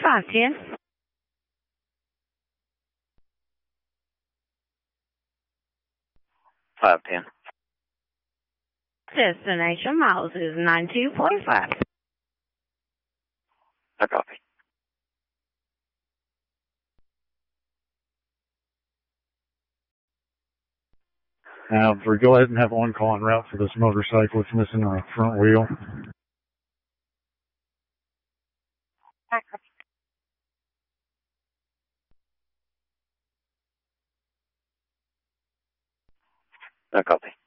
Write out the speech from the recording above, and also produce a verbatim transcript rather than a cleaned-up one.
five ten. five ten. Destination miles is nine two point five. I copy. Now, we go ahead and have one call en route for this motorcycle. It's missing a front wheel. I copy. I copy.